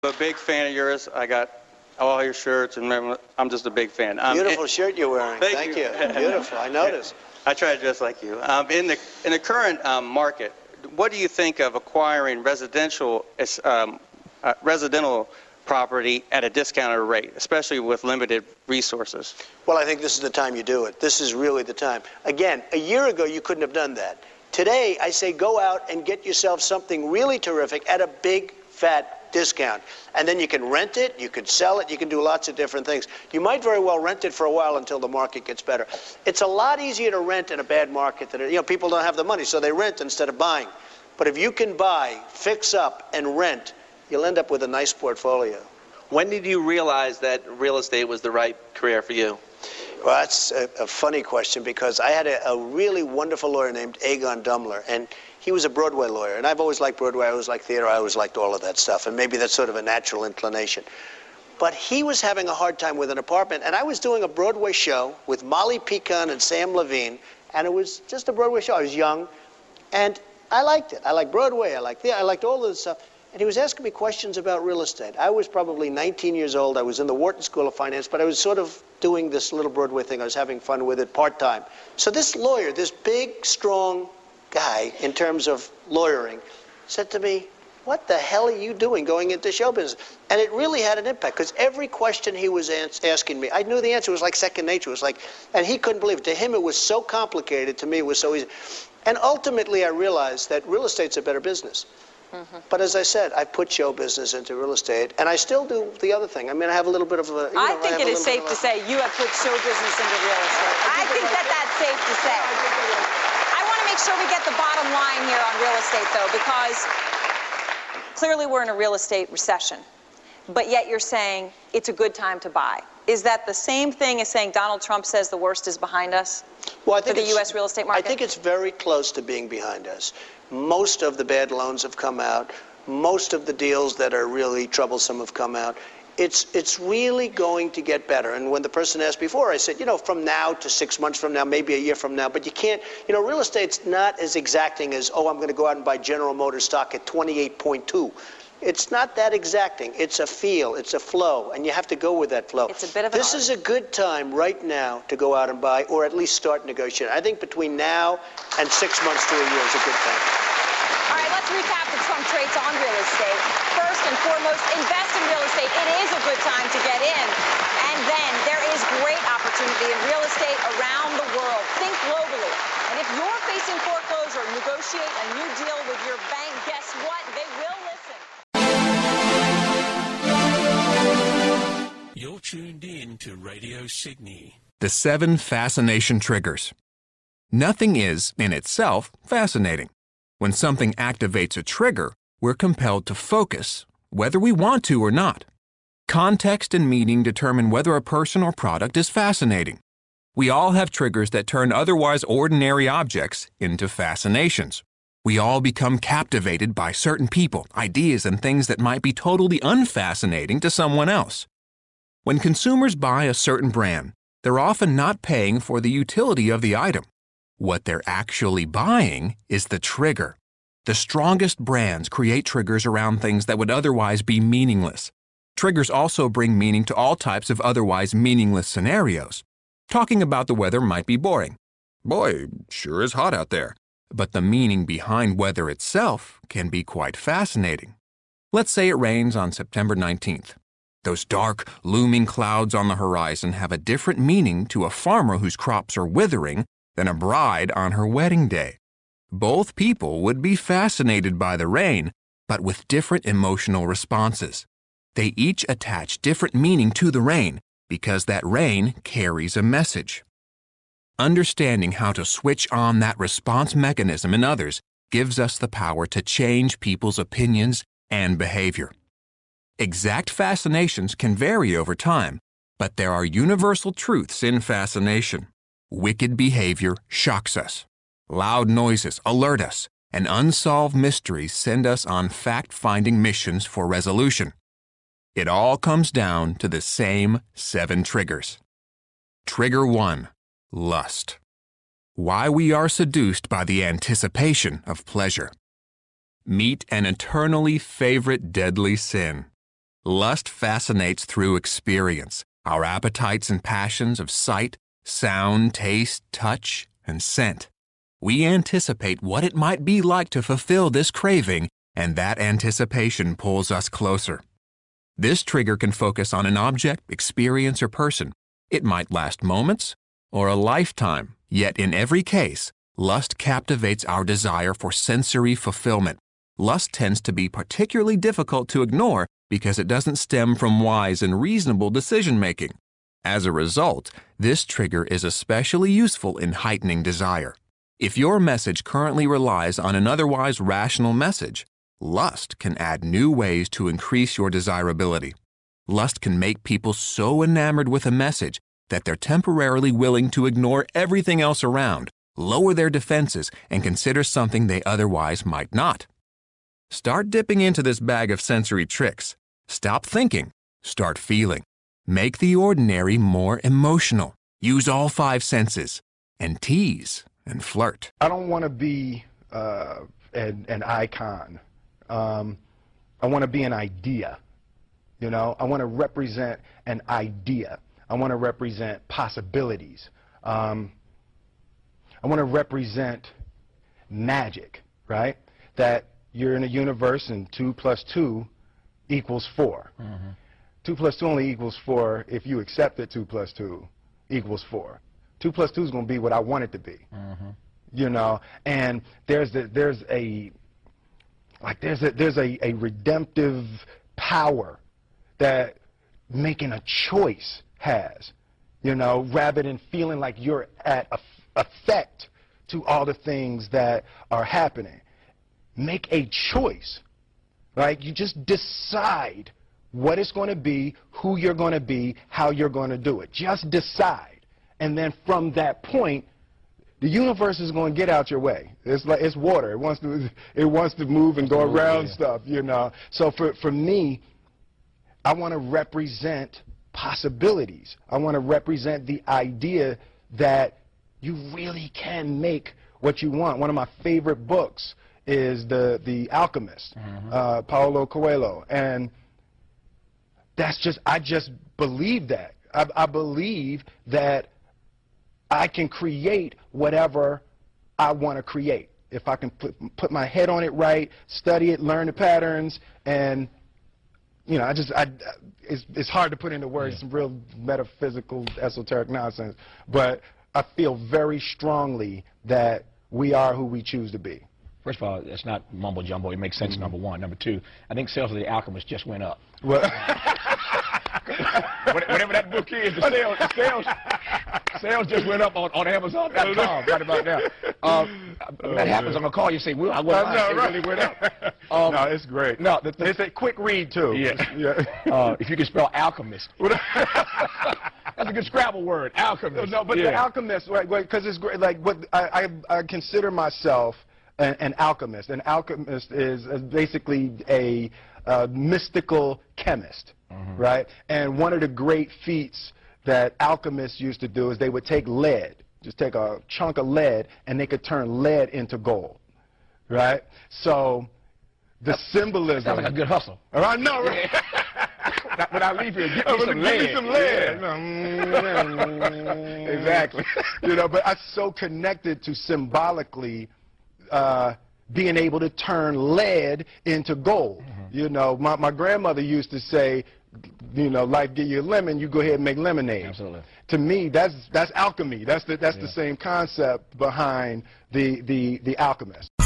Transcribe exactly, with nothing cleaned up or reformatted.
I'm a big fan of yours. I got all your shirts, and I'm just a big fan. Um, Beautiful it, shirt you're wearing. Thank, thank you. you. Beautiful. I noticed. I try to dress like you. Um, in the in the current um, market, what do you think of acquiring residential um, uh, residential property at a discounted rate, especially with limited resources? Well, I think this is the time you do it. This is really the time. Again, a year ago you couldn't have done that. Today, I say go out and get yourself something really terrific at a big, fat discount. And then you can rent it, you can sell it, you can do lots of different things. You might very well rent it for a while until the market gets better. It's a lot easier to rent in a bad market than, you know, people don't have the money, so they rent instead of buying. But if you can buy, fix up, and rent, you'll end up with a nice portfolio. When did you realize that real estate was the right career for you? Well, that's a, a funny question, because I had a, a really wonderful lawyer named Aegon Dumler, and he was a Broadway lawyer. And I've always liked Broadway, I always liked theater, I always liked all of that stuff, and maybe that's sort of a natural inclination. But he was having a hard time with an apartment, and I was doing a Broadway show with Molly Picon and Sam Levine, and it was just a Broadway show. I was young, and I liked it. I liked Broadway, I liked theater, I liked all of this stuff. And he was asking me questions about real estate. I was probably nineteen years old. I was in the Wharton School of Finance, but I was sort of doing this little Broadway thing. I was having fun with it part-time. So this lawyer, this big, strong guy in terms of lawyering, said to me, what the hell are you doing going into show business? And it really had an impact, because every question he was asking me, I knew the answer. It was like second nature. It was like, and he couldn't believe it. To him, it was so complicated. To me, it was so easy. And ultimately, I realized that real estate's a better business. Mm-hmm. But as I said, I put show business into real estate, and I still do the other thing. I mean, I have a little bit of a... You I know, think I it is safe to say you have put show business into real estate. I think that that's safe to say. I want to make sure we get the bottom line here on real estate, though, because clearly we're in a real estate recession, but yet you're saying it's a good time to buy. Is that the same thing as saying Donald Trump says the worst is behind us well, I think for the U S real estate market? I think it's very close to being behind us. Most of the bad loans have come out. Most of the deals that are really troublesome have come out. It's, it's really going to get better. And when the person asked before, I said, you know, from now to six months from now, maybe a year from now. But you can't, you know, real estate's not as exacting as, oh, I'm going to go out and buy General Motors stock at twenty-eight point two. It's not that exacting. It's a feel. It's a flow. And you have to go with that flow. It's a bit of an This art. is a good time right now to go out and buy, or at least start negotiating. I think between now and six months to a year is a good time. All right, let's recap the Trump traits on real estate. First and foremost, invest in real estate. It is a good time to get in. And then there is great opportunity in real estate around the world. Think globally. And if you're facing foreclosure, negotiate a new deal with your bank. Guess what? They will listen. You're tuned in to Radio Sydney. The seven fascination triggers. Nothing is, in itself, fascinating. When something activates a trigger, we're compelled to focus, whether we want to or not. Context and meaning determine whether a person or product is fascinating. We all have triggers that turn otherwise ordinary objects into fascinations. We all become captivated by certain people, ideas, and things that might be totally unfascinating to someone else. When consumers buy a certain brand, they're often not paying for the utility of the item. What they're actually buying is the trigger. The strongest brands create triggers around things that would otherwise be meaningless. Triggers also bring meaning to all types of otherwise meaningless scenarios. Talking about the weather might be boring. Boy, sure is hot out there. But the meaning behind weather itself can be quite fascinating. Let's say it rains on September nineteenth. Those dark, looming clouds on the horizon have a different meaning to a farmer whose crops are withering than a bride on her wedding day. Both people would be fascinated by the rain, but with different emotional responses. They each attach different meaning to the rain because that rain carries a message. Understanding how to switch on that response mechanism in others gives us the power to change people's opinions and behavior. Exact fascinations can vary over time, but there are universal truths in fascination. Wicked behavior shocks us. Loud noises alert us, and unsolved mysteries send us on fact-finding missions for resolution. It all comes down to the same seven triggers. Trigger one, lust. Why we are seduced by the anticipation of pleasure. Meet an eternally favorite deadly sin, Lust fascinates through experience, our appetites and passions of sight, sound, taste, touch, and scent. We anticipate what it might be like to fulfill this craving, and that anticipation pulls us closer. This trigger can focus on an object, experience, or person. It might last moments or a lifetime, yet in every case, lust captivates our desire for sensory fulfillment. Lust tends to be particularly difficult to ignore because it doesn't stem from wise and reasonable decision-making. As a result, this trigger is especially useful in heightening desire. If your message currently relies on an otherwise rational message, lust can add new ways to increase your desirability. Lust can make people so enamored with a message that they're temporarily willing to ignore everything else around, lower their defenses, and consider something they otherwise might not. Start dipping into this bag of sensory tricks. Stop thinking. Start feeling. Make the ordinary more emotional. Use all five senses. And tease and flirt. I don't want to be uh, an, an icon. Um, I want to be an idea. You know, I want to represent an idea. I want to represent possibilities. Um, I want to represent magic, right? That you're in a universe and two plus two equals four. Mm-hmm. Two plus two only equals four if you accept that two plus two equals four. Two plus two is going to be what I want it to be. Mm-hmm. You know, and there's the, there's a like there's a there's a, a redemptive power that making a choice has. You know, rather than feeling like you're at a, effect to all the things that are happening. Make a choice. Right? You just decide what it's going to be, who you're going to be, how you're going to do it. Just decide. And then from that point, the universe is going to get out your way. It's like it's water. It wants to it wants to move and go around stuff, you know. So for for me, I want to represent possibilities. I want to represent the idea that you really can make what you want. One of my favorite books is the the Alchemist, mm-hmm. uh, Paulo Coelho, and that's just I just believe that. I, I believe that I can create whatever I want to create. If I can put, put my head on it right, study it, learn the patterns, and, you know, I just, I, it's, it's hard to put into words, yeah. Some real metaphysical, esoteric nonsense, but I feel very strongly that we are who we choose to be. First of all, it's not mumbo jumbo. It makes sense, mm-hmm. number one. Number two, I think sales of The Alchemist just went up. Well, whatever that book is, the sales, the sales, sales just went up on, on Amazon dot com right about now. Um, oh, that happens, man. I'm going to call you and say, well, I went up. No, right. It really went up. Um, no, it's great. No, the, the, it's a quick read, too. Yeah. yeah. Uh, if you can spell alchemist. That's a good Scrabble word, alchemist. No, but yeah. The alchemist, right, because it's great. Like, what I, I, I consider myself an, an alchemist. An alchemist is basically a uh, mystical chemist. Mm-hmm. Right? And one of the great feats that alchemists used to do is they would take lead, just take a chunk of lead, and they could turn lead into gold. Right? So the that, symbolism. Sounds like a good hustle. Oh, I know, right? When I leave here, get me some lead. Give me some lead. Yeah. Exactly. You know, but I'm so connected to symbolically uh, being able to turn lead into gold. Mm-hmm. You know, my, my grandmother used to say, you know, life give you a lemon, you go ahead and make lemonade. Absolutely. To me, that's that's alchemy. That's the that's yeah. the same concept behind the the the Alchemist.